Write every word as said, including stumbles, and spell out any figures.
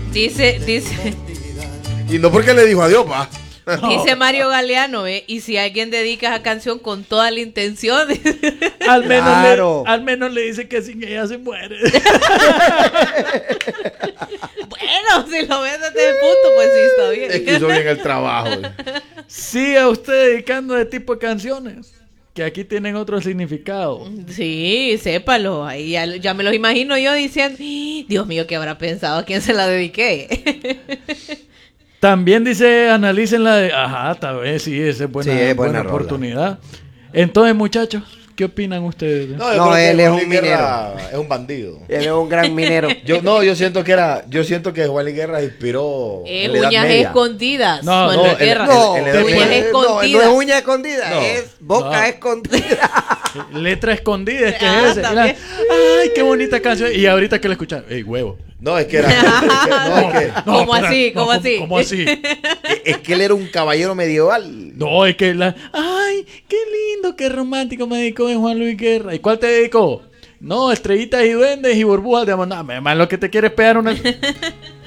Dice, dice, Y no porque le dijo adiós, pa. no. Dice Mario Galeano, ¿eh? Y si alguien dedica esa canción con toda la intención. Al menos, Claro. le, al menos le dice que sin ella se muere. Bueno, si lo ves desde el punto, pues sí, está bien. Es que hizo bien el trabajo. Siga usted dedicando ese tipo de canciones, que aquí tienen otro significado. Sí, sépalo. Ahí ya, ya me los imagino yo diciendo, Dios mío, ¿qué habrá pensado? ¿A quién se la dediqué? También dice, analicen la de... Ajá, tal vez sí, esa es buena, Sí, es buena buena rola. oportunidad. Entonces, muchachos, ¿qué opinan ustedes? No, yo No, creo que él es Juan un Luis Guerra es un bandido. Él es un gran minero. Yo no, yo siento que era, yo siento que Juan Luis Guerra inspiró Eh, en la Edad uñas Media. escondidas. No, Juan no, Luis el- Guerra. No, en la no, Edad no, uñas Media. escondidas. no es uña escondida, No. es boca No. escondida. Letra escondida, es que Ah, es ese. también. Mira, ay, qué bonita canción. Y ahorita que la escuchan, ey, huevo. No, es que era, es que, no, es que, ¿Cómo espera, así? no, ¿Cómo así? ¿Cómo así? es que él era un caballero medieval. No, es que la... Ay, qué lindo, qué romántico me dedicó en Juan Luis Guerra. ¿Y cuál te dedicó? No, estrellitas y duendes y burbujas de amor. No, me más lo que te quieres pegar una...